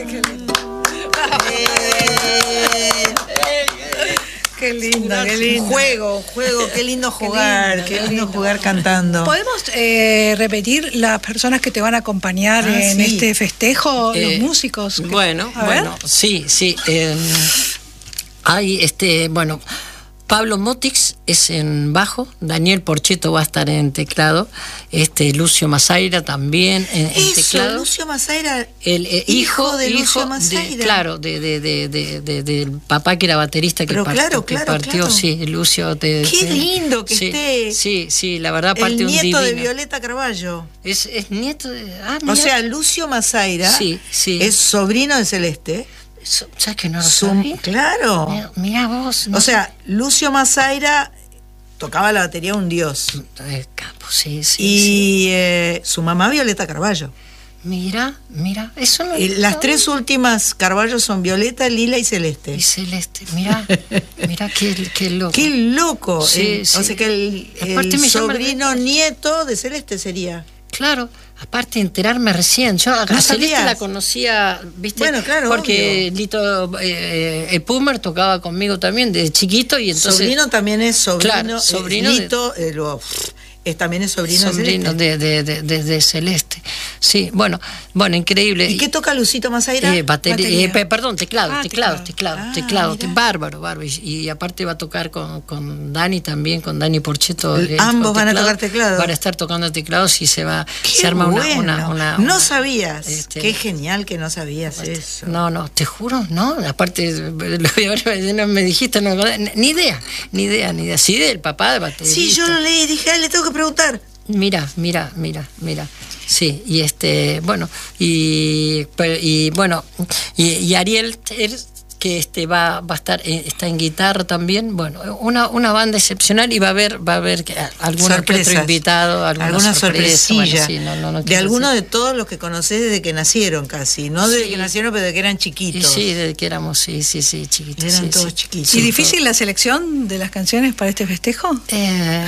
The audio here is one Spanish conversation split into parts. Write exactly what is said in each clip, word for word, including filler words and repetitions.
Qué lindo, qué lindo. Juego, juego, qué lindo jugar, qué lindo, qué lindo, qué lindo jugar cantando. ¿Podemos eh, repetir las personas que te van a acompañar ah, en sí. este festejo, eh, los músicos? Que... Bueno, bueno, sí, sí. Eh, hay este, bueno, Pablo Motix es en bajo, Daniel Porcheto va a estar en teclado, este Lucio Masaira también en, en Eso, teclado. Lucio Masaira, el eh, hijo, hijo de hijo Lucio Masaira. De, claro, de, de, de, de, de, del papá que era baterista que, Pero part, claro, que claro, partió, claro. sí, Lucio. De, Qué de, lindo que sí, esté. Sí, sí, la verdad parte el un divino. nieto de Violeta Carballo. Es, es nieto de. Ah, o sea, Lucio Masaira sí, sí. es sobrino de Celeste. ¿Sabes que no lo Su, sabía? Claro. Mira, mira vos. No o sea, Lucio Masaira tocaba la batería un dios. El capo, sí, sí. Y sí. Eh, su mamá Violeta Carballo. Mira, mira, eso no. Y las tres últimas Carballo son Violeta, Lila y Celeste. Y Celeste, mira, mira qué, qué loco. Qué loco. Sí, eh, sí. O sea que el, el sobrino nieto de Celeste sería. Claro, aparte de enterarme recién, yo a ¿No Celeste sabías? la conocía, ¿viste? Bueno, claro, porque obvio. Lito eh, el Pumer tocaba conmigo también desde chiquito y entonces sobrino también es sobrino, claro, sobrino eh, Lito de, eh, lo, es, también es sobrino, sobrino de, de, de, de, de Celeste. Sí, bueno, bueno, increíble. ¿Y qué toca Lucito Masaira? Eh, batería, batería. Eh, perdón, teclado, ah, teclado, teclado, ah, teclado, te, bárbaro, bárbaro. Y, y aparte va a tocar con, con Dani también, con Dani Porcheto. Eh, ambos van a tocar teclado. Van a estar tocando teclados y se va, qué se arma bueno. una, una, una, No una, sabías, este, qué genial que no sabías este, eso. No, no, te juro, no, aparte, no me dijiste, no, ni idea, ni idea, ni idea. Sí, del papá de baterista. Sí, yo lo leí y dije, ah, le tengo que preguntar. Mira, mira, mira, mira. Sí, y este, bueno, y, y bueno, y, y Ariel, que este va, va a estar, está en guitarra también, bueno, una, una banda excepcional y va a haber, va a haber algún otro invitado, alguna, alguna sorpresa, sorpresilla. Bueno, sí, no, no, no de alguno decir. De todos los que conocés desde que nacieron casi, no desde sí. que nacieron, pero desde que eran chiquitos. Y sí, desde que éramos, sí, sí, sí, chiquitos. Eran sí, todos sí. chiquitos. ¿Y difícil todo. La selección de las canciones para este festejo? Eh...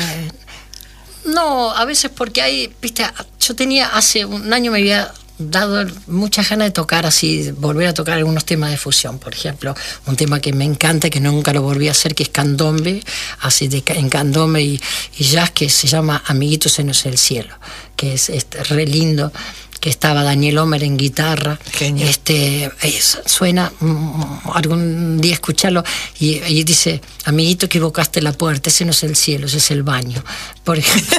No, a veces porque hay, viste, yo tenía hace un año me había dado muchas ganas de tocar así, volver a tocar algunos temas de fusión, por ejemplo, un tema que me encanta, que nunca lo volví a hacer, que es candombe, así de en candombe y, y jazz, que se llama Amiguitos en el cielo, que es, es re lindo, que estaba Daniel Homer en guitarra. Genial. Este es, suena mm, algún día escucharlo y, y dice, amiguito, equivocaste la puerta, ese no es el cielo, ese es el baño, por ejemplo.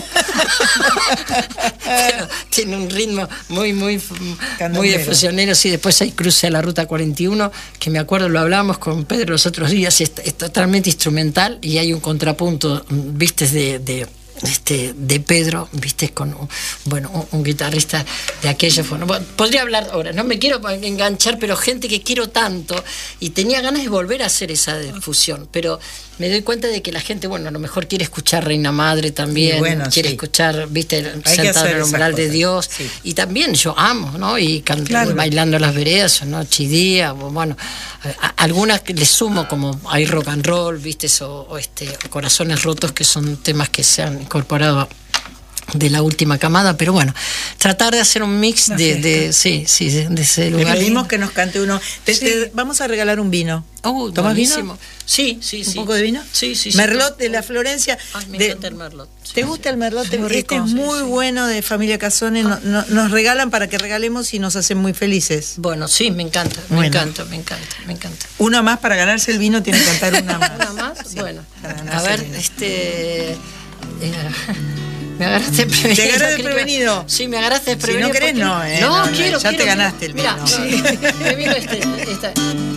Pero tiene un ritmo muy muy Candomero. Muy de fusionero. Sí, después hay Cruce a la Ruta cuarenta y uno, que me acuerdo, lo hablábamos con Pedro los otros días, es, es totalmente instrumental y hay un contrapunto, viste, de, de Este, de Pedro, viste, con un, bueno, un, un guitarrista de aquello. Bueno, podría hablar ahora, no me quiero enganchar, pero gente que quiero tanto y tenía ganas de volver a hacer esa fusión, pero me doy cuenta de que la gente, bueno, a lo mejor quiere escuchar Reina Madre también, bueno, quiere sí. escuchar, viste, Sentado en el umbral de Dios, sí. y también yo amo, ¿no? Y can- claro. Bailando las veredas, o Noche y Día, bueno, a, a algunas le sumo como hay rock and roll, viste, o, o este Corazones Rotos, que son temas que se han incorporado de la última camada, pero bueno, tratar de hacer un mix no, de, de sí, sí, de, de ese lugar. Le pedimos que nos cante uno. Te, sí. te, vamos a regalar un vino. Oh, ¿Tomas buenísimo. vino? Sí, sí, sí. ¿Un poco de vino? Sí, sí, sí. Merlot de la Florencia. Ay, me de, encanta el Merlot. Sí, ¿Te sí. gusta el Merlot? Es muy rico, este es sí, muy sí. bueno, de Familia Casone. No, no, nos regalan para que regalemos y nos hacen muy felices. Bueno, sí, me encanta, me bueno. encanta, me encanta, me encanta. Una más para ganarse el vino, tiene que cantar una más. ¿Una más? Sí, bueno, a ver, el este... Eh, me agarraste desprevenido. ¿Te agarraste desprevenido? Sí, me agarraste desprevenido. Si no querés, no, ¿eh? No, no quiero, Ya quiero, te ganaste el vino. Mirá, sí, me vino este, esta...